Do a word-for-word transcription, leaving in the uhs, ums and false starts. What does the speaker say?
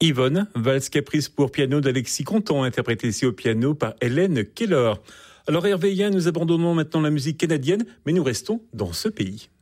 Yvonne, valse caprice pour piano d'Alexis Contant, interprétée ici au piano par Hélène Keller. Alors Hervé Yen, nous abandonnons maintenant la musique canadienne, mais nous restons dans ce pays.